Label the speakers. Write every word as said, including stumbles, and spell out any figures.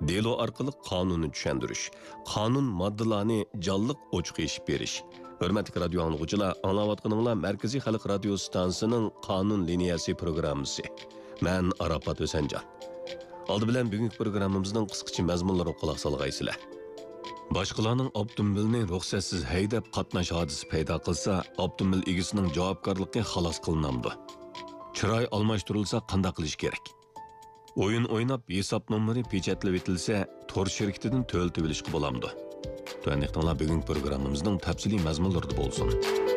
Speaker 1: delo orqali qonunni tushuntirish, qonun moddalarini jonliq ochiq eshib berish. Hurmatli radio anglag'uchilar, anglayotganinglar Markaziy xalq radio stansiyasining qonun liniyasi programmasi. Men Arafat O'sanjon. Oldi bilan bugungi programmamizning qisqacha mazmunlariga quloq solg'aysizlar. Boshqalarning avtomobilni ruxsatsiz haydab qatnash hodisi paydo qilsa, avtomobil egasining javobgarligi xalos qilinadi. Chiroy almashtirilsa qanday qilish kerak? O'yin o'ynab hisob nomeri pechatlab etilsa, tor shirkatidan to'ltib olishga bo'lamdi. Tuanliqlar bugungi programmamizning tafsiliy mazmunlarida bo'lsin.